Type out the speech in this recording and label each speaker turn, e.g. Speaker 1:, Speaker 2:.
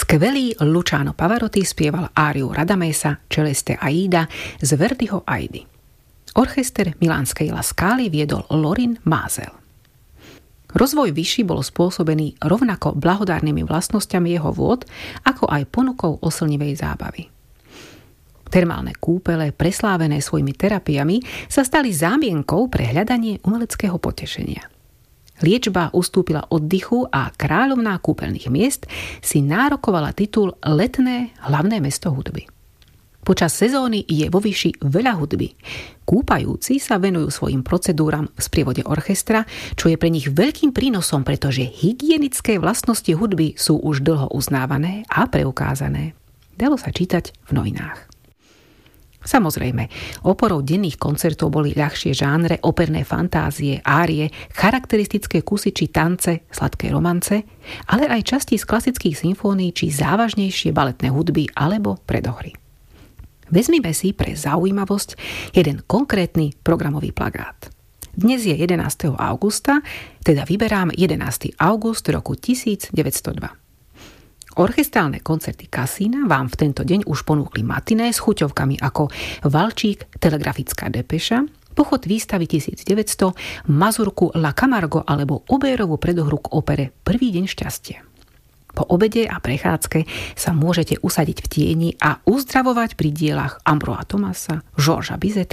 Speaker 1: Skvelý Luciano Pavarotti spieval áriu Radamesa Celeste Aida z Verdiho Aidy. Orchester milánskej La Scali viedol Lorin Maazel. Rozvoj Vichy bol spôsobený rovnako blahodárnymi vlastnosťami jeho vôd, ako aj ponukou oslnivej zábavy. Termálne kúpele, preslávené svojimi terapiami, sa stali zámienkou pre hľadanie umeleckého potešenia. Liečba ustúpila oddychu a kráľovná kúpeľných miest si nárokovala titul Letné hlavné mesto hudby. Počas sezóny je vo Vichy veľa hudby. Kúpajúci sa venujú svojim procedúram v sprievode orchestra, čo je pre nich veľkým prínosom, pretože hygienické vlastnosti hudby sú už dlho uznávané a preukázané. Dalo sa čítať v novinách. Samozrejme, oporou denných koncertov boli ľahšie žánre, operné fantázie, árie, charakteristické kusy či tance, sladké romance, ale aj časti z klasických symfónií či závažnejšie baletné hudby alebo predohry. Vezmime si pre zaujímavosť jeden konkrétny programový plagát. Dnes je 11. augusta, teda vyberám 11. august roku 1902. Orchestrálne koncerty Cassina vám v tento deň už ponúkli matiné s chuťovkami ako Valčík, telegrafická depeša, pochod výstavy 1900, mazurku La Camargo alebo Obérovú predohru k opere Prvý deň šťastia. Po obede a prechádzke sa môžete usadiť v tieni a uzdravovať pri dielach Ambroisa Thomasa, Georgesa Bizeta